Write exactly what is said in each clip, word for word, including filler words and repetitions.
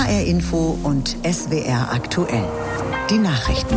H R Info und S W R aktuell. Die Nachrichten.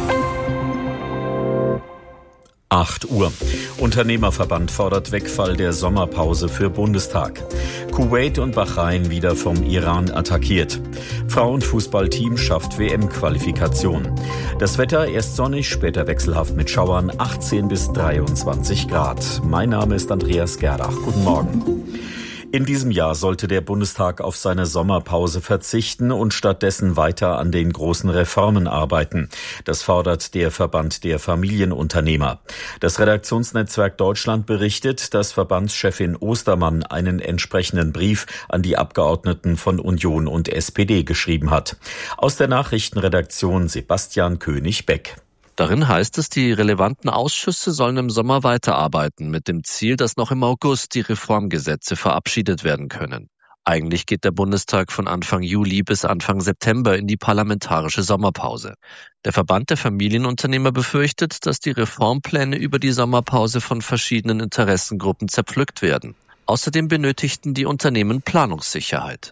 acht Uhr. Unternehmerverband fordert Wegfall der Sommerpause für Bundestag. Kuwait und Bahrain wieder vom Iran attackiert. Frauenfußballteam schafft W M-Qualifikation. Das Wetter erst sonnig, später wechselhaft mit Schauern, achtzehn bis dreiundzwanzig Grad. Mein Name ist Andreas Gerdach. Guten Morgen. In diesem Jahr sollte der Bundestag auf seine Sommerpause verzichten und stattdessen weiter an den großen Reformen arbeiten. Das fordert der Verband der Familienunternehmer. Das Redaktionsnetzwerk Deutschland berichtet, dass Verbandschefin Ostermann einen entsprechenden Brief an die Abgeordneten von Union und S P D geschrieben hat. Aus der Nachrichtenredaktion Sebastian König-Beck. Darin heißt es, die relevanten Ausschüsse sollen im Sommer weiterarbeiten, mit dem Ziel, dass noch im August die Reformgesetze verabschiedet werden können. Eigentlich geht der Bundestag von Anfang Juli bis Anfang September in die parlamentarische Sommerpause. Der Verband der Familienunternehmer befürchtet, dass die Reformpläne über die Sommerpause von verschiedenen Interessengruppen zerpflückt werden. Außerdem benötigten die Unternehmen Planungssicherheit.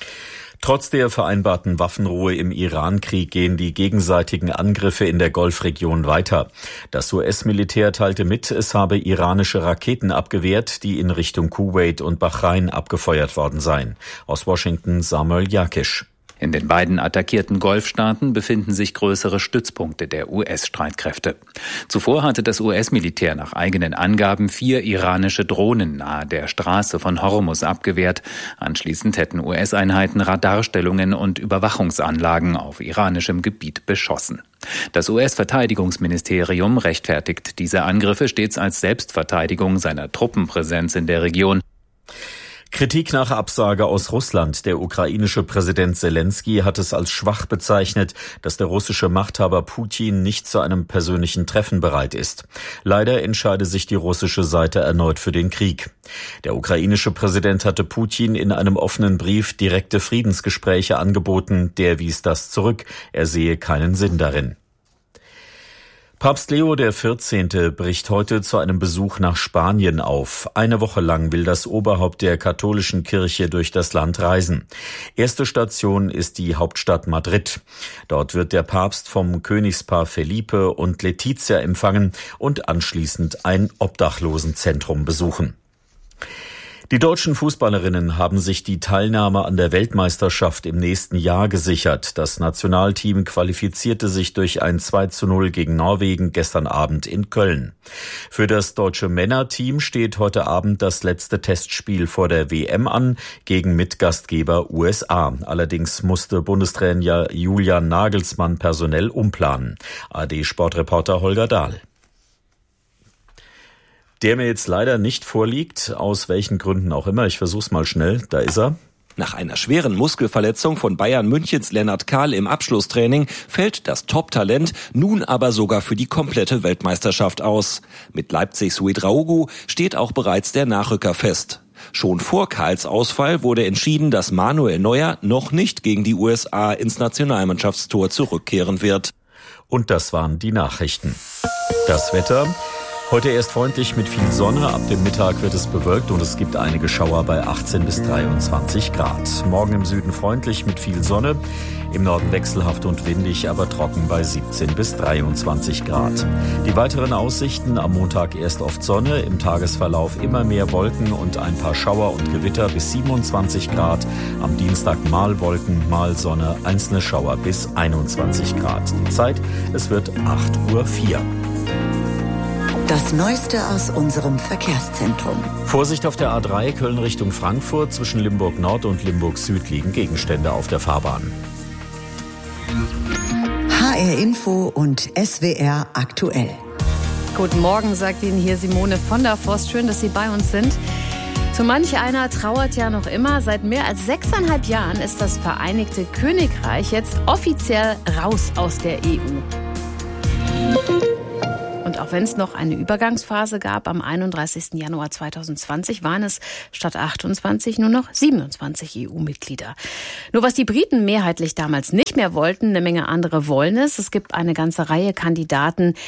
Trotz der vereinbarten Waffenruhe im Iran-Krieg gehen die gegenseitigen Angriffe in der Golfregion weiter. Das U S-Militär teilte mit, es habe iranische Raketen abgewehrt, die in Richtung Kuwait und Bahrain abgefeuert worden seien. Aus Washington Samuel Jakisch. In den beiden attackierten Golfstaaten befinden sich größere Stützpunkte der U S-Streitkräfte. Zuvor hatte das U S-Militär nach eigenen Angaben vier iranische Drohnen nahe der Straße von Hormuz abgewehrt. Anschließend hätten U S-Einheiten Radarstellungen und Überwachungsanlagen auf iranischem Gebiet beschossen. Das U S-Verteidigungsministerium rechtfertigt diese Angriffe stets als Selbstverteidigung seiner Truppenpräsenz in der Region. Kritik nach Absage aus Russland. Der ukrainische Präsident Selensky hat es als schwach bezeichnet, dass der russische Machthaber Putin nicht zu einem persönlichen Treffen bereit ist. Leider entscheide sich die russische Seite erneut für den Krieg. Der ukrainische Präsident hatte Putin in einem offenen Brief direkte Friedensgespräche angeboten. Der wies das zurück. Er sehe keinen Sinn darin. Papst Leo der vierzehnte bricht heute zu einem Besuch nach Spanien auf. Eine Woche lang will das Oberhaupt der katholischen Kirche durch das Land reisen. Erste Station ist die Hauptstadt Madrid. Dort wird der Papst vom Königspaar Felipe und Letizia empfangen und anschließend ein Obdachlosenzentrum besuchen. Die deutschen Fußballerinnen haben sich die Teilnahme an der Weltmeisterschaft im nächsten Jahr gesichert. Das Nationalteam qualifizierte sich durch ein zwei zu null gegen Norwegen gestern Abend in Köln. Für das deutsche Männerteam steht heute Abend das letzte Testspiel vor der W M an gegen Mitgastgeber U S A. Allerdings musste Bundestrainer Julian Nagelsmann personell umplanen. A R D-Sportreporter Holger Dahl. Der mir jetzt leider nicht vorliegt, aus welchen Gründen auch immer. Ich versuch's mal schnell. Da ist er. Nach einer schweren Muskelverletzung von Bayern Münchens Lennart Kahl im Abschlusstraining fällt das Top-Talent nun aber sogar für die komplette Weltmeisterschaft aus. Mit Leipzigs Ouedraogo steht auch bereits der Nachrücker fest. Schon vor Kahls Ausfall wurde entschieden, dass Manuel Neuer noch nicht gegen die U S A ins Nationalmannschaftstor zurückkehren wird. Und das waren die Nachrichten. Das Wetter. Heute erst freundlich mit viel Sonne, ab dem Mittag wird es bewölkt und es gibt einige Schauer bei achtzehn bis dreiundzwanzig Grad. Morgen im Süden freundlich mit viel Sonne, im Norden wechselhaft und windig, aber trocken bei siebzehn bis dreiundzwanzig Grad. Die weiteren Aussichten: am Montag erst oft Sonne, im Tagesverlauf immer mehr Wolken und ein paar Schauer und Gewitter bis siebenundzwanzig Grad. Am Dienstag mal Wolken, mal Sonne, einzelne Schauer bis einundzwanzig Grad. Die Zeit, es wird acht Uhr vier. Das Neueste aus unserem Verkehrszentrum. Vorsicht auf der A drei Köln Richtung Frankfurt. Zwischen Limburg Nord und Limburg Süd liegen Gegenstände auf der Fahrbahn. H R Info und S W R aktuell. Guten Morgen, sagt Ihnen hier Simone von der Forst. Schön, dass Sie bei uns sind. So manch einer trauert ja noch immer. Seit mehr als sechseinhalb Jahren ist das Vereinigte Königreich jetzt offiziell raus aus der E U. Und auch wenn es noch eine Übergangsphase gab, am einunddreißigsten Januar zweitausendzwanzig waren es statt achtundzwanzig nur noch siebenundzwanzig E U-Mitglieder. Nur was die Briten mehrheitlich damals nicht mehr wollten, eine Menge andere wollen es. Es gibt eine ganze Reihe Kandidaten,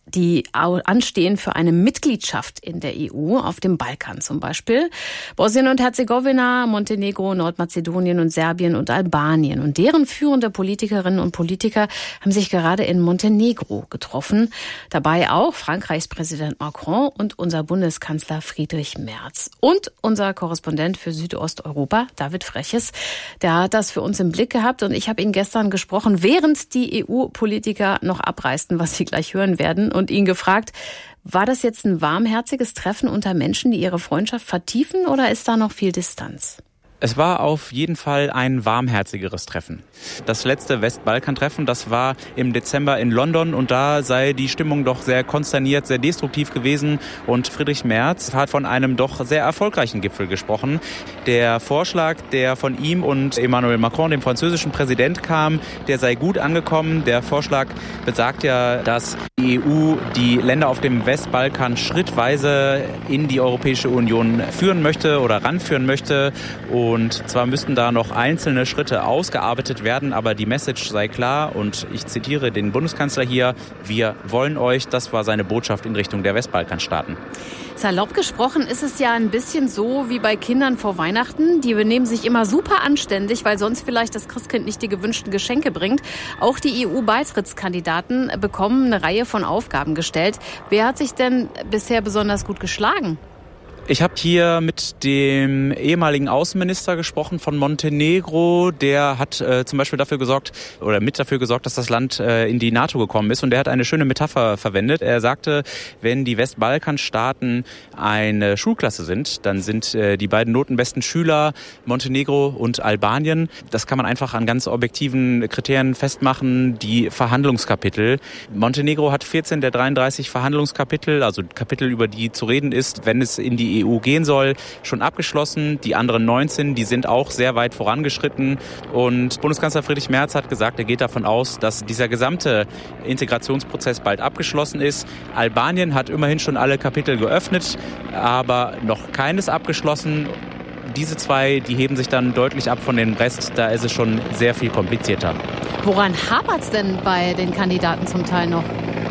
die anstehen für eine Mitgliedschaft in der E U, auf dem Balkan zum Beispiel. Bosnien und Herzegowina, Montenegro, Nordmazedonien und Serbien und Albanien. Und deren führende Politikerinnen und Politiker haben sich gerade in Montenegro getroffen. Dabei auch Frankreichs Präsident Macron und unser Bundeskanzler Friedrich Merz. Und unser Korrespondent für Südosteuropa, David Freches, der hat das für uns im Blick gehabt. Und ich habe ihn gestern gesprochen, während die E U-Politiker noch abreisten, was Sie gleich hören werden. Und ihn gefragt, war das jetzt ein warmherziges Treffen unter Menschen, die ihre Freundschaft vertiefen, oder ist da noch viel Distanz? Es war auf jeden Fall ein warmherzigeres Treffen. Das letzte Westbalkan-Treffen, das war im Dezember in London und da sei die Stimmung doch sehr konsterniert, sehr destruktiv gewesen. Und Friedrich Merz hat von einem doch sehr erfolgreichen Gipfel gesprochen. Der Vorschlag, der von ihm und Emmanuel Macron, dem französischen Präsident, kam, der sei gut angekommen. Der Vorschlag besagt ja, dass die E U die Länder auf dem Westbalkan schrittweise in die Europäische Union führen möchte oder ranführen möchte. Und zwar müssten da noch einzelne Schritte ausgearbeitet werden, aber die Message sei klar. Und ich zitiere den Bundeskanzler hier: Wir wollen euch. Das war seine Botschaft in Richtung der Westbalkanstaaten. Salopp gesprochen ist es ja ein bisschen so wie bei Kindern vor Weihnachten. Die benehmen sich immer super anständig, weil sonst vielleicht das Christkind nicht die gewünschten Geschenke bringt. Auch die E U-Beitrittskandidaten bekommen eine Reihe von Aufgaben gestellt. Wer hat sich denn bisher besonders gut geschlagen? Ich habe hier mit dem ehemaligen Außenminister gesprochen von Montenegro. Der hat äh, zum Beispiel dafür gesorgt oder mit dafür gesorgt, dass das Land äh, in die NATO gekommen ist. Und der hat eine schöne Metapher verwendet. Er sagte, wenn die Westbalkanstaaten eine Schulklasse sind, dann sind äh, die beiden notenbesten Schüler Montenegro und Albanien. Das kann man einfach an ganz objektiven Kriterien festmachen. Die Verhandlungskapitel. Montenegro hat vierzehn der dreiunddreißig Verhandlungskapitel, also Kapitel, über die zu reden ist, wenn es in die E U gehen soll, schon abgeschlossen. Die anderen neunzehn, die sind auch sehr weit vorangeschritten. Und Bundeskanzler Friedrich Merz hat gesagt, er geht davon aus, dass dieser gesamte Integrationsprozess bald abgeschlossen ist. Albanien hat immerhin schon alle Kapitel geöffnet, aber noch keines abgeschlossen. Diese zwei, die heben sich dann deutlich ab von dem Rest. Da ist es schon sehr viel komplizierter. Woran hapert es denn bei den Kandidaten zum Teil noch?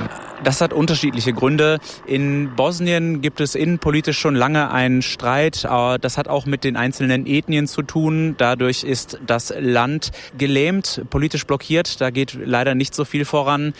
Das hat unterschiedliche Gründe. In Bosnien gibt es innenpolitisch schon lange einen Streit. Das hat auch mit den einzelnen Ethnien zu tun. Dadurch ist das Land gelähmt, politisch blockiert. Da geht leider nicht so viel voran.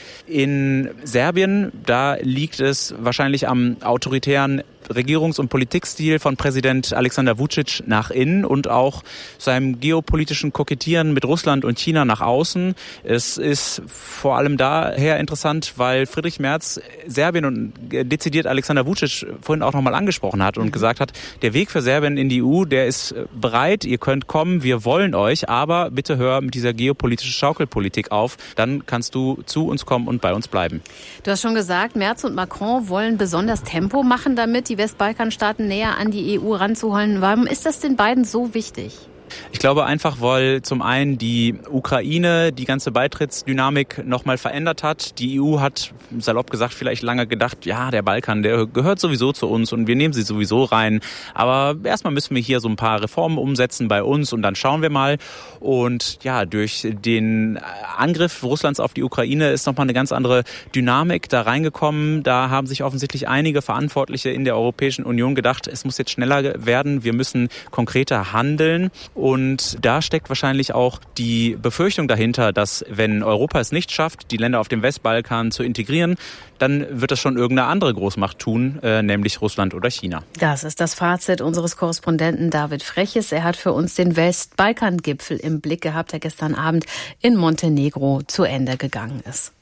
In Serbien, da liegt es wahrscheinlich am autoritären Regierungs- und Politikstil von Präsident Alexander Vučić nach innen und auch seinem geopolitischen Kokettieren mit Russland und China nach außen. Es ist vor allem daher interessant, weil Friedrich Merz Serbien und dezidiert Alexander Vučić vorhin auch nochmal angesprochen hat und mhm. gesagt hat, der Weg für Serbien in die E U, der ist bereit, ihr könnt kommen, wir wollen euch, aber bitte hör mit dieser geopolitischen Schaukelpolitik auf, dann kannst du zu uns kommen und bei uns bleiben. Du hast schon gesagt, Merz und Macron wollen besonders Tempo machen, damit die Westbalkanstaaten näher an die E U ranzuholen. Warum ist das den beiden so wichtig? Ich glaube einfach, weil zum einen die Ukraine die ganze Beitrittsdynamik nochmal verändert hat. Die E U hat, salopp gesagt, vielleicht lange gedacht, ja, der Balkan, der gehört sowieso zu uns und wir nehmen sie sowieso rein. Aber erstmal müssen wir hier so ein paar Reformen umsetzen bei uns und dann schauen wir mal. Und ja, durch den Angriff Russlands auf die Ukraine ist nochmal eine ganz andere Dynamik da reingekommen. Da haben sich offensichtlich einige Verantwortliche in der Europäischen Union gedacht, es muss jetzt schneller werden, wir müssen konkreter handeln. Und da steckt wahrscheinlich auch die Befürchtung dahinter, dass wenn Europa es nicht schafft, die Länder auf dem Westbalkan zu integrieren, dann wird das schon irgendeine andere Großmacht tun, äh, nämlich Russland oder China. Das ist das Fazit unseres Korrespondenten David Freches. Er hat für uns den Westbalkan-Gipfel im Blick gehabt, der gestern Abend in Montenegro zu Ende gegangen ist.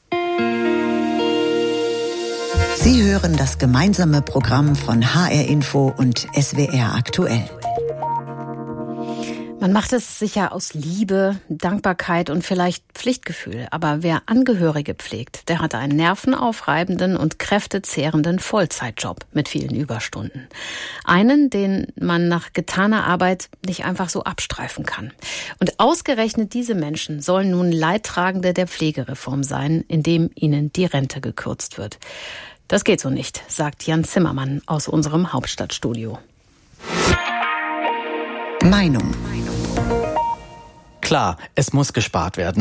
Sie hören das gemeinsame Programm von H R Info und S W R Aktuell. Man macht es sicher aus Liebe, Dankbarkeit und vielleicht Pflichtgefühl. Aber wer Angehörige pflegt, der hat einen nervenaufreibenden und kräftezehrenden Vollzeitjob mit vielen Überstunden. Einen, den man nach getaner Arbeit nicht einfach so abstreifen kann. Und ausgerechnet diese Menschen sollen nun Leidtragende der Pflegereform sein, indem ihnen die Rente gekürzt wird. Das geht so nicht, sagt Jan Zimmermann aus unserem Hauptstadtstudio. Meinung. Klar, es muss gespart werden.